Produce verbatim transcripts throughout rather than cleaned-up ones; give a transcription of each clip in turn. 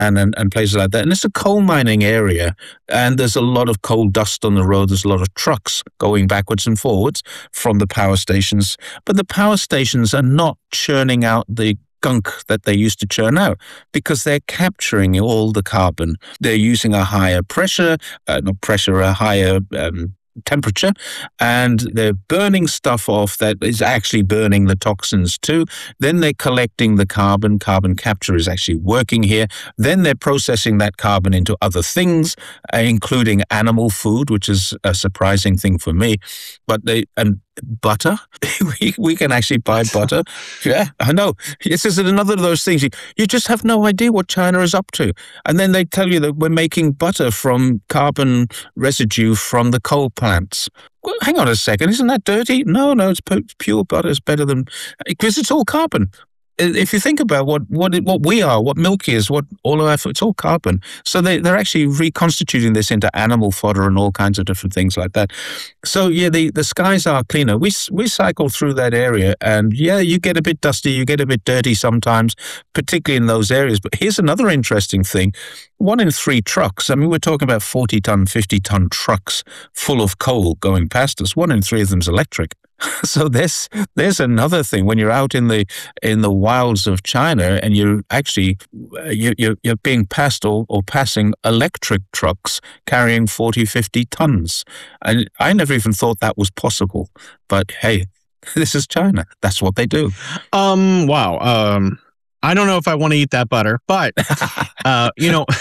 and, and and places like that. And it's a coal mining area, and there's a lot of coal dust on the road. There's a lot of trucks going backwards and forwards from the power stations, but the power stations are not churning out the gunk that they used to churn out because they're capturing all the carbon. They're using a higher pressure, uh, not pressure, a higher um, temperature, and they're burning stuff off that is actually burning the toxins too. Then they're collecting the carbon. Carbon capture is actually working here. Then they're processing that carbon into other things, uh, including animal food, which is a surprising thing for me. But they and butter, we, we can actually buy butter. Yeah, I know. This is another of those things. You, you just have no idea what China is up to. And then they tell you that we're making butter from carbon residue from the coal plants. Well, hang on a second. Isn't that dirty? No, no, it's pu- pure butter. It's better than... Because it's all carbon. If you think about what what it, what we are, what milk is, what all of our food, it's all carbon. So they, they're actually reconstituting this into animal fodder and all kinds of different things like that. So yeah, the, the skies are cleaner. We we cycle through that area, and yeah, you get a bit dusty, you get a bit dirty sometimes, particularly in those areas. But here's another interesting thing. One in three trucks, I mean, we're talking about forty-ton, fifty-ton trucks full of coal going past us. One in three of them is electric. So there's there's another thing when you're out in the in the wilds of China and you're actually you you're, you're being passed or, or passing electric trucks carrying forty, fifty tons. And I never even thought that was possible. But hey, this is China. That's what they do. Um. Wow. Um. I don't know if I want to eat that butter, but, uh, you know,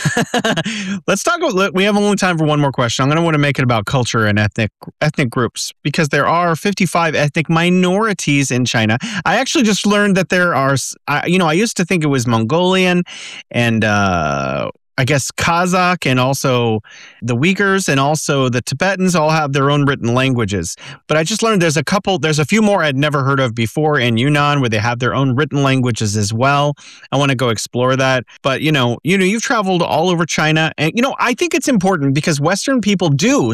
let's talk about, we have only time for one more question. I'm going to want to make it about culture and ethnic ethnic groups, because there are fifty-five ethnic minorities in China. I actually just learned that there are, I, you know, I used to think it was Mongolian and, uh, I guess Kazakh, and also the Uyghurs and also the Tibetans all have their own written languages. But I just learned there's a couple, there's a few more I'd never heard of before in Yunnan where they have their own written languages as well. I want to go explore that. But, you know, you know, you've traveled all over China, and, you know, I think it's important because Western people do